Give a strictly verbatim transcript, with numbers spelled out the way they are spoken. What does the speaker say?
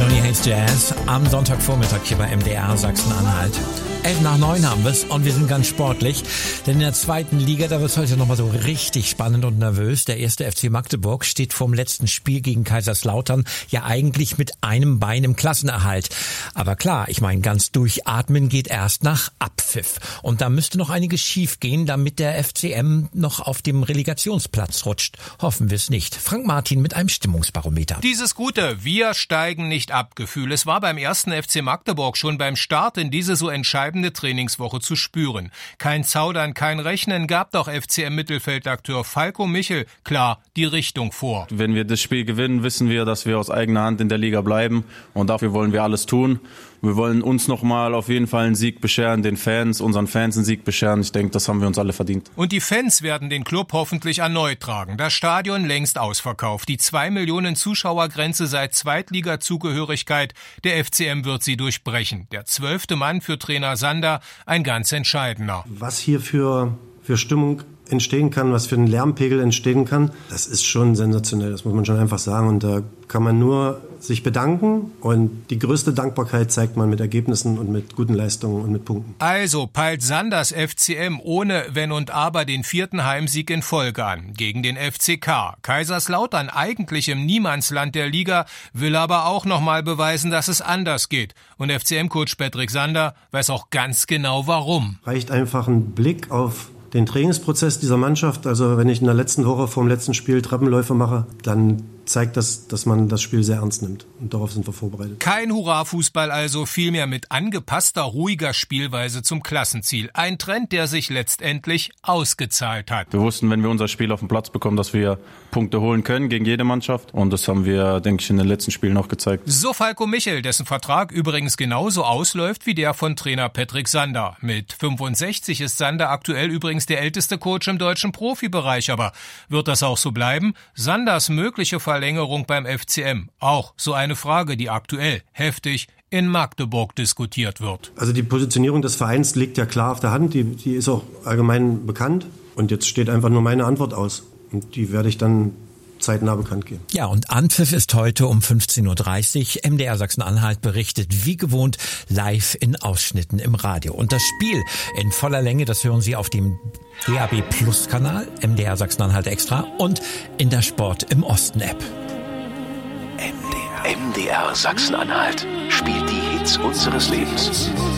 Johnny Hates Jazz am Sonntagvormittag hier bei M D R Sachsen-Anhalt. Elf nach neun haben wir es und wir sind ganz sportlich, denn in der zweiten Liga, da wird es heute nochmal so richtig spannend und nervös. Der erste F C Magdeburg steht vorm letzten Spiel gegen Kaiserslautern ja eigentlich mit einem Bein im Klassenerhalt. Aber klar, ich meine, ganz durchatmen geht erst nach Abpfiff. Und da müsste noch einiges schief gehen, damit der F C M noch auf dem Relegationsplatz rutscht. Hoffen wir es nicht. Frank Martin mit einem Stimmungsbarometer. Dieses gute Wir steigen nicht ab Gefühl, es war beim ersten F C Magdeburg schon beim Start in diese so entscheidende Trainingswoche zu spüren. Kein Zaudern, kein Rechnen gab doch F C M-Mittelfeldakteur Falco Michel klar die Richtung vor. Wenn wir das Spiel gewinnen, wissen wir, dass wir aus eigener Hand in der Liga bleiben und dafür wollen wir alles tun. Wir wollen uns nochmal auf jeden Fall einen Sieg bescheren, den Fans, unseren Fans einen Sieg bescheren. Ich denke, das haben wir uns alle verdient. Und die Fans werden den Club hoffentlich erneut tragen. Das Stadion längst ausverkauft. Die zwei Millionen Zuschauergrenze seit Zweitliga-Zugehörigkeit. Der F C M wird sie durchbrechen. Der zwölfte Mann für Trainer Sander, ein ganz entscheidender. Was hier für, für Stimmung entstehen kann, was für einen Lärmpegel entstehen kann, das ist schon sensationell, das muss man schon einfach sagen. Und da kann man nur sich bedanken und die größte Dankbarkeit zeigt man mit Ergebnissen und mit guten Leistungen und mit Punkten. Also peilt Sanders F C M ohne Wenn und Aber den vierten Heimsieg in Folge an gegen den F C K. Kaiserslautern, eigentlich im Niemandsland der Liga, will aber auch nochmal beweisen, dass es anders geht. Und F C M-Coach Patrick Sander weiß auch ganz genau warum. Reicht einfach ein Blick auf den Trainingsprozess dieser Mannschaft. Also wenn ich in der letzten Woche vor dem letzten Spiel Treppenläufe mache, dann zeigt das, dass man das Spiel sehr ernst nimmt. Und darauf sind wir vorbereitet. Kein Hurra-Fußball also, vielmehr mit angepasster, ruhiger Spielweise zum Klassenziel. Ein Trend, der sich letztendlich ausgezahlt hat. Wir wussten, wenn wir unser Spiel auf den Platz bekommen, dass wir Punkte holen können gegen jede Mannschaft. Und das haben wir, denke ich, in den letzten Spielen auch gezeigt. So Falco Michel, dessen Vertrag übrigens genauso ausläuft wie der von Trainer Patrick Sander. Mit fünfundsechzig ist Sander aktuell übrigens der älteste Coach im deutschen Profibereich. Aber wird das auch so bleiben? Sanders mögliche Verlängerung beim F C M. Auch so eine Frage, die aktuell heftig in Magdeburg diskutiert wird. Also die Positionierung des Vereins liegt ja klar auf der Hand. Die, die ist auch allgemein bekannt. Und jetzt steht einfach nur meine Antwort aus. Und die werde ich dann zeitnah bekannt geben. Ja, und Anpfiff ist heute um fünfzehn Uhr dreißig. M D R Sachsen-Anhalt berichtet wie gewohnt live in Ausschnitten im Radio. Und das Spiel in voller Länge, das hören Sie auf dem D A B Plus Kanal, M D R Sachsen-Anhalt Extra und in der Sport im Osten App. M D R Sachsen-Anhalt spielt die Hits unseres Lebens.